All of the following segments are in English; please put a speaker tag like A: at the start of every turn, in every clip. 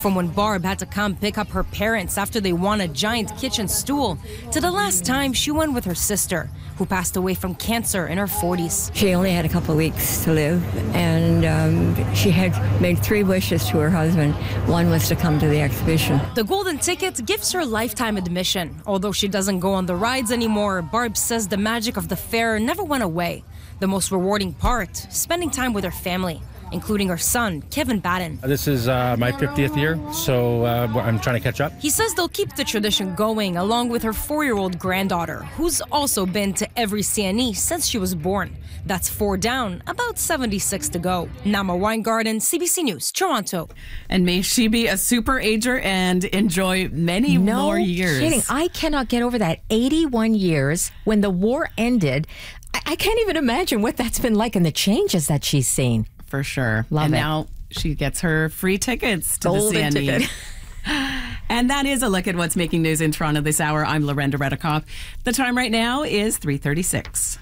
A: From when Barb had to come pick up her parents after they won a giant kitchen stool, to the last time she went with her sister, who passed away from cancer in her 40s.
B: She only had a couple of weeks to live, and she had made 3 wishes to her husband. One was to come to the exhibition.
A: The golden ticket gives her lifetime admission. Although she doesn't go on the rides anymore, Barb says the magic of the fair never went away. The most rewarding part, spending time with her family, including her son, Kevin Batten.
C: This is my 50th year, so I'm trying to catch up.
A: He says they'll keep the tradition going along with her 4-year-old granddaughter, who's also been to every CNE since she was born. That's 4 down, about 76 to go. Nama Weingarten, CBC News, Toronto.
D: And may she be a super ager and enjoy many more years.
E: No kidding. I cannot get over that. 81 years when the war ended. I can't even imagine what that's been like and the changes that she's seen.
D: For sure.
E: Love
D: and
E: it.
D: now she gets her free tickets to
E: Golden
D: the CNE.
E: ticket.
D: And that is a look at what's making news in Toronto this hour. I'm Lorenda Redikoff. The time right now is 3:36.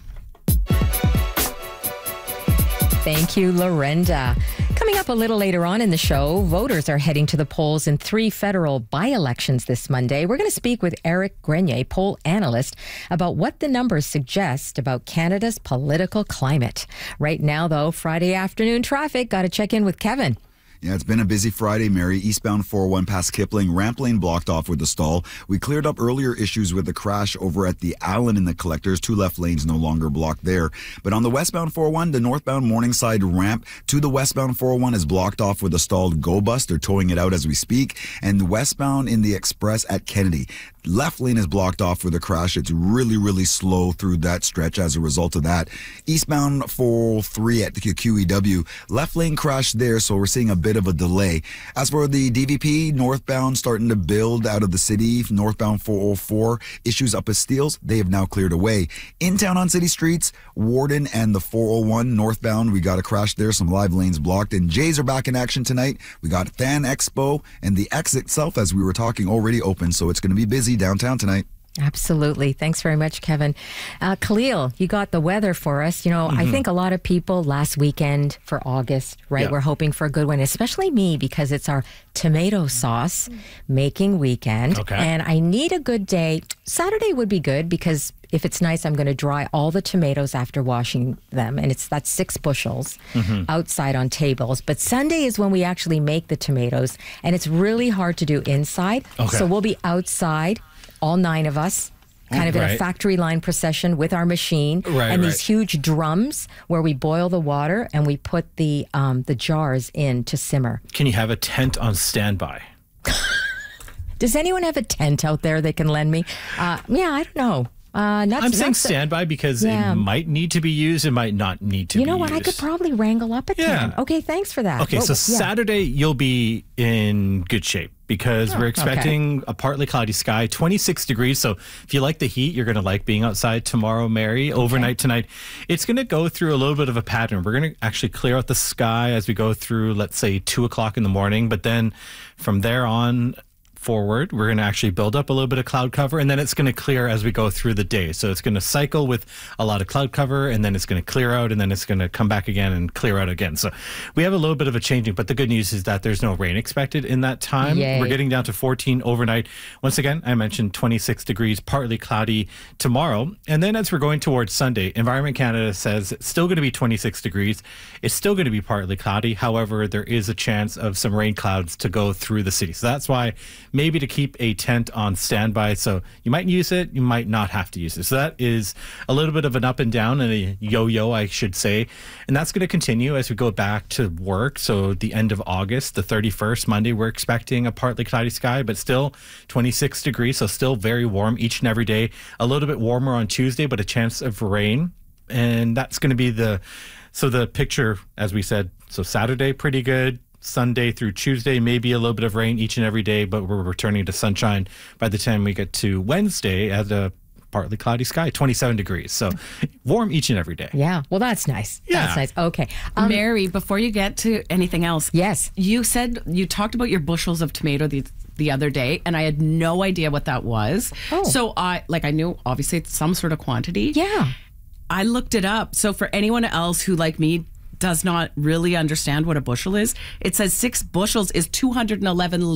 E: Thank you, Lorenda. Coming up a little later on in the show, voters are heading to the polls in 3 federal by-elections this Monday. We're going to speak with Eric Grenier, poll analyst, about what the numbers suggest about Canada's political climate. Right now, though, Friday afternoon traffic. Got to check in with Kevin.
F: Yeah, it's been a busy Friday, Mary. Eastbound 401 past Kipling, ramp lane blocked off with a stall. We cleared up earlier issues with the crash over at the Allen in the Collectors. 2 left lanes no longer blocked there. But on the westbound 401, the northbound Morningside ramp to the westbound 401 is blocked off with a stalled go bus. They're towing it out as we speak. And westbound in the Express at Kennedy, left lane is blocked off with a crash. It's really, really slow through that stretch as a result of that. Eastbound 403 at the QEW, left lane crash there, so we're seeing a bit of a delay. As for the DVP, northbound starting to build out of the city. Northbound 404, issues up at Steeles, they have now cleared away. In town on city streets, Warden and the 401 northbound, we got a crash there, some live lanes blocked. And Jays are back in action tonight. We got Fan Expo, and the exit itself, as we were talking, already open, so it's going to be busy downtown tonight.
E: Absolutely. Thanks very much, Kevin. Khalil, you got the weather for us. You know, I think a lot of people last weekend for August, right?
C: Yeah.
E: We're hoping for a good one, especially me, because it's our tomato sauce making weekend.
C: Okay.
E: And I need a good day. Saturday would be good because if it's nice, I'm going to dry all the tomatoes after washing them. And that's 6 bushels outside on tables. But Sunday is when we actually make the tomatoes. And it's really hard to do inside.
C: Okay.
E: So we'll be outside, all 9 of us, kind of in a
C: Right.
E: factory line procession with our machine and these huge drums where we boil the water and we put the jars in to simmer.
C: Can you have a tent on standby?
E: Does anyone have a tent out there they can lend me? Yeah, I don't know.
C: I'm saying standby because it might need to be used. It might not need to be used.
E: You know what? I could probably wrangle up a tent. Okay, thanks for that.
C: Okay, so Saturday you'll be in good shape because we're expecting a partly cloudy sky, 26 degrees. So if you like the heat, you're going to like being outside tomorrow, Mary. Overnight tonight, it's going to go through a little bit of a pattern. We're going to actually clear out the sky as we go through, let's say, 2 o'clock in the morning. But then from there on forward, we're going to actually build up a little bit of cloud cover, and then it's going to clear as we go through the day. So it's going to cycle with a lot of cloud cover, and then it's going to clear out, and then it's going to come back again and clear out again. So we have a little bit of a changing, but the good news is that there's no rain expected in that time.
E: Yay.
C: We're getting down to 14 overnight. Once again, I mentioned 26 degrees, partly cloudy tomorrow. And then as we're going towards Sunday, Environment Canada says it's still going to be 26 degrees. It's still going to be partly cloudy. However, there is a chance of some rain clouds to go through the city. So that's why maybe to keep a tent on standby. So you might use it, you might not have to use it. So that is a little bit of an up and down and a yo-yo, I should say. And that's going to continue as we go back to work. So the end of August, the 31st, Monday, we're expecting a partly cloudy sky, but still 26 degrees. So still very warm each and every day. A little bit warmer on Tuesday, but a chance of rain. And that's going to be the picture, as we said. So Saturday, pretty good. Sunday through Tuesday, maybe a little bit of rain each and every day, but we're returning to sunshine by the time we get to Wednesday at a partly cloudy sky, 27 degrees. So warm each and every day.
E: Yeah. Well, that's nice.
C: Yeah.
E: That's nice. Okay.
D: Mary, before you get to anything else,
E: Yes.
D: you talked about your bushels of tomato the other day, and I had no idea what that was.
E: Oh.
D: So I knew obviously it's some sort of quantity.
E: Yeah.
D: I looked it up. So for anyone else who, like me, does not really understand what a bushel is, it says 6 bushels is 211